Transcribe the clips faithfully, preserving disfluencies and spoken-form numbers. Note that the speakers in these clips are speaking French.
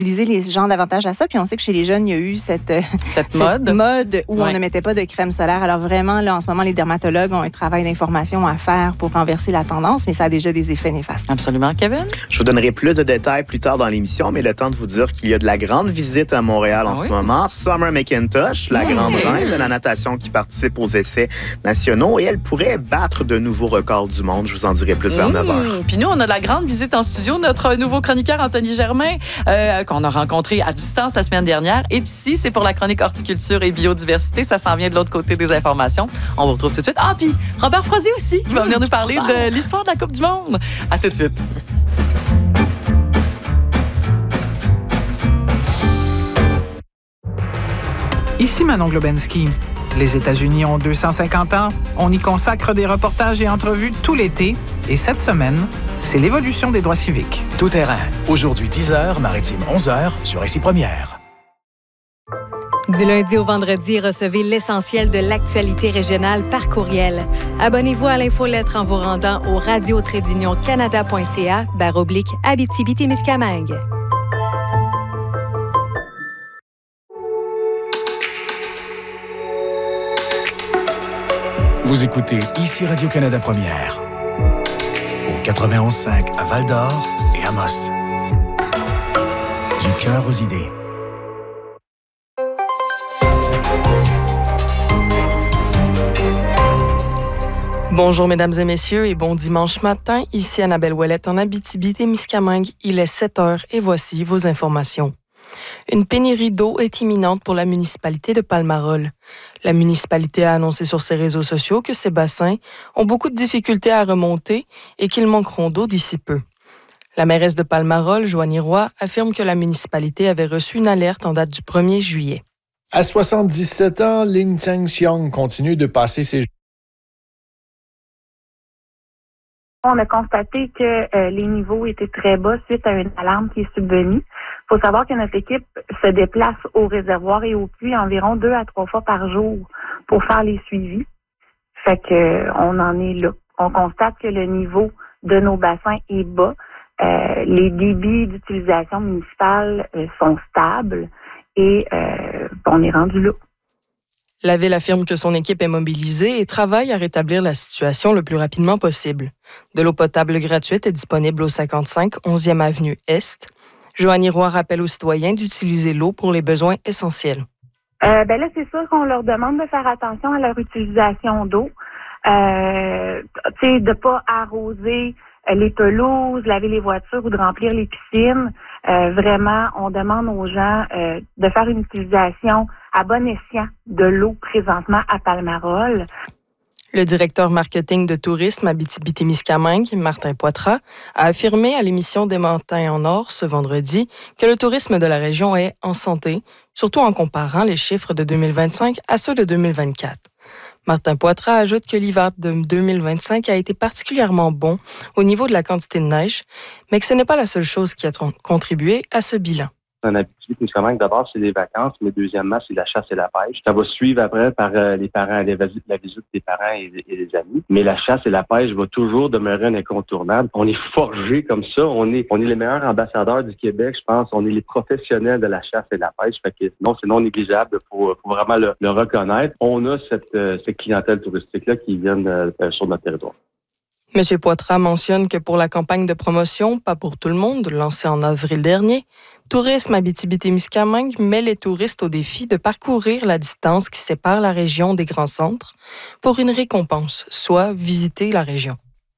utiliser les gens davantage à ça. Puis on sait que chez les jeunes, il y a eu cette, cette, cette mode, mode où ouais. on ne mettait pas de crème solaire. Alors vraiment, là, en ce moment, les dermatologues ont un travail d'information à faire pour renverser la tendance, mais ça a déjà des effets néfastes. Absolument. Kevin? Je vous donnerai plus de détails plus tard dans l'émission, mais le temps de vous dire qu'il y a de la grande visite à Montréal en ah, ce oui? moment. Summer McIntosh, la oui. grande reine de la natation qui participe aux essais nationaux, et elle pourrait battre de nouveaux records du monde. Je vous en dirai plus vers mmh. neuf heures. Puis nous, on a de la grande visite en studio. Notre nouveau chroniqueur, Anthony Germain, euh, qu'on a rencontré à distance la semaine dernière, est ici. C'est pour la chronique horticulture et biodiversité. Ça s'en vient de l'autre côté des informations. On vous retrouve tout de suite. Ah, puis Robert Froissier aussi, qui va venir nous parler de l'histoire de la Coupe du Monde. À tout de suite. Ici Manon Globensky. Les États-Unis ont deux cent cinquante ans. On y consacre des reportages et entrevues tout l'été. Et cette semaine, c'est l'évolution des droits civiques. Tout terrain. Aujourd'hui dix heures, maritime onze heures sur Ici Première. Du lundi au vendredi, recevez l'essentiel de l'actualité régionale par courriel. Abonnez-vous à l'infolettre en vous rendant au radio trait d'union canada point c a barre oblique Abitibi-Témiscamingue. Vous écoutez Ici Radio-Canada Première. Au quatre-vingt-onze cinq à Val-d'Or et Amos. Du cœur aux idées. Bonjour mesdames et messieurs et bon dimanche matin. Ici Annabelle Ouellette en Abitibi-Témiscamingue. Il est sept heures et voici vos informations. Une pénurie d'eau est imminente pour la municipalité de Palmarol. La municipalité a annoncé sur ses réseaux sociaux que ces bassins ont beaucoup de difficultés à remonter et qu'ils manqueront d'eau d'ici peu. La mairesse de Palmarol, Joanie Roy, affirme que la municipalité avait reçu une alerte en date du premier juillet. À soixante-dix-sept ans, Ling Cheng-Xiong continue de passer ses On a constaté que euh, les niveaux étaient très bas suite à une alarme qui est subvenue. Il faut savoir que notre équipe se déplace au réservoir et au puits environ deux à trois fois par jour pour faire les suivis. Fait que euh, on en est là. On constate que le niveau de nos bassins est bas. Euh, les débits d'utilisation municipale euh, sont stables et euh, on est rendu là. La Ville affirme que son équipe est mobilisée et travaille à rétablir la situation le plus rapidement possible. De l'eau potable gratuite est disponible au cinquante-cinq onzième avenue Est. Joanie Roy rappelle aux citoyens d'utiliser l'eau pour les besoins essentiels. Euh, ben là, c'est sûr qu'on leur demande de faire attention à leur utilisation d'eau. Euh, tu sais, de pas arroser les pelouses, laver les voitures ou de remplir les piscines. Euh, vraiment, on demande aux gens euh, de faire une utilisation à bon escient de l'eau présentement à Palmarol. Le directeur marketing de tourisme à Abitibi-Témiscamingue, Martin Poitras, a affirmé à l'émission Des Matins en Or ce vendredi que le tourisme de la région est en santé, surtout en comparant les chiffres de deux mille vingt-cinq à ceux de deux mille vingt-quatre. Martin Poitras ajoute que l'hiver de deux mille vingt-cinq a été particulièrement bon au niveau de la quantité de neige, mais que ce n'est pas la seule chose qui a contribué à ce bilan. En Abitibi-Témiscamingue, d'abord, c'est les vacances, mais deuxièmement, c'est la chasse et la pêche. Ça va suivre après par euh, les parents, les, la visite des parents et, et des amis. Mais la chasse et la pêche va toujours demeurer un incontournable. On est forgés comme ça. On est, on est les meilleurs ambassadeurs du Québec, je pense. On est les professionnels de la chasse et la pêche. Fait que non, c'est non négligeable pour, pour vraiment le, le reconnaître. On a cette, euh, cette clientèle touristique-là qui vient euh, sur notre territoire. M. Poitras mentionne que pour la campagne de promotion Pas pour tout le monde, lancée en avril dernier, Tourisme Abitibi-Témiscamingue met les touristes au défi de parcourir la distance qui sépare la région des grands centres pour une récompense, soit visiter la région.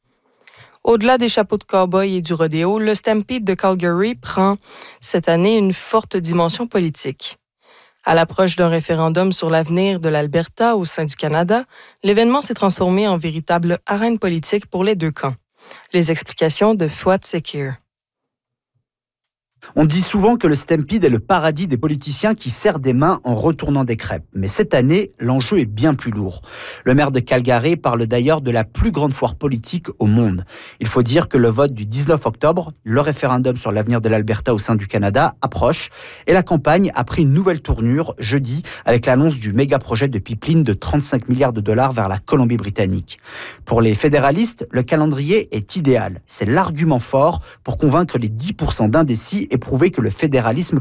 Au-delà des chapeaux de cow-boy et du rodéo, le Stampede de Calgary prend cette année une forte dimension politique. À l'approche d'un référendum sur l'avenir de l'Alberta au sein du Canada, l'événement s'est transformé en véritable arène politique pour les deux camps. Les explications de Fouad Sekir. On dit souvent que le Stampede est le paradis des politiciens qui serrent des mains en retournant des crêpes. Mais cette année, l'enjeu est bien plus lourd. Le maire de Calgary parle d'ailleurs de la plus grande foire politique au monde. Il faut dire que le vote du dix-neuf octobre, le référendum sur l'avenir de l'Alberta au sein du Canada, approche. Et la campagne a pris une nouvelle tournure jeudi avec l'annonce du méga-projet de pipeline de trente-cinq milliards de dollars vers la Colombie-Britannique. Pour les fédéralistes, le calendrier est idéal. C'est l'argument fort pour convaincre les dix pour cent d'indécis et prouver que le fédéralisme